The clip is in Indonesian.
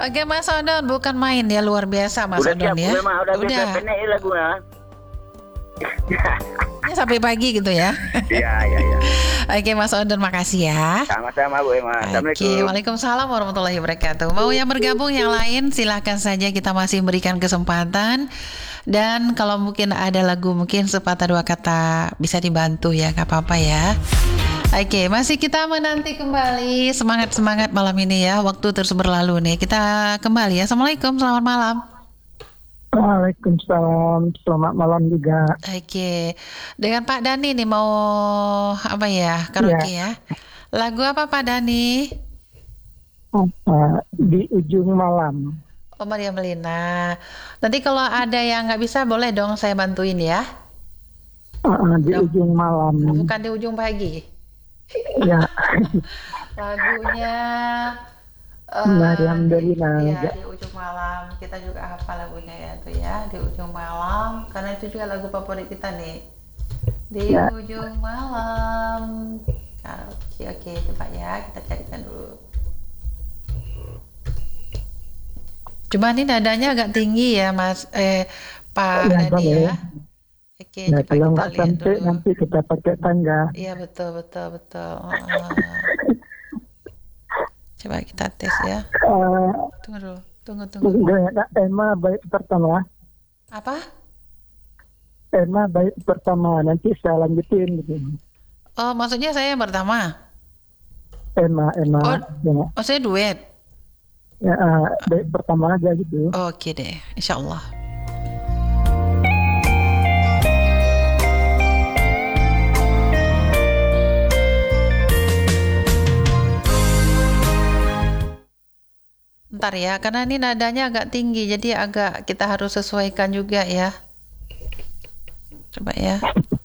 Oke Mas Odon, bukan main ya, luar biasa Mas Udah Odon siap, ya. udah bisa pendek lagunya. Ini sampai pagi gitu ya. Iya, iya, iya. Oke Mas Odon, makasih ya. Sama-sama Bu Emma. Oke, Assalamualaikum. waalaikumsalam warahmatullahi wabarakatuh. Mau yang bergabung yang lain silahkan saja, kita masih berikan kesempatan. Dan kalau mungkin ada lagu mungkin sepatah dua kata bisa dibantu ya, gak apa-apa ya. Oke, masih kita menanti kembali semangat-semangat malam ini ya. Waktu terus berlalu nih. Kita kembali ya. Assalamualaikum, selamat malam. Waalaikumsalam, selamat malam juga. Oke, dengan Pak Dani nih mau apa ya, karaoke ya. Lagu apa Pak Dani? Di ujung malam. Oh, Maria Melina. Nanti kalau ada yang nggak bisa boleh dong saya bantuin ya. Di ujung malam. Bukan di ujung pagi. Ya, Lagunya Maria Melina. Iya, di ujung malam. Kita juga hafal lagunya ya tuh ya, di ujung malam. Karena itu juga lagu favorit kita nih. Di ujung malam. Oke, coba ya kita carikan dulu. Cuma ini nadanya agak tinggi ya Mas Pak Dani ya. Oke, Nah, coba kalau kita nggak lihat sampai dulu. nanti kita pakai tangga. Iya betul. Coba kita tes ya. Tunggu dulu. Tunggu. Emma baik pertama. Apa? Emma baik pertama. Nanti saya lanjutin. Gitu. Oh, maksudnya saya yang pertama. Emma. Oh, saya duet. Ya, baik pertama aja gitu. Oke deh, insya Allah. Ntar ya, karena ini nadanya agak tinggi, jadi agak kita harus sesuaikan juga ya. Coba ya.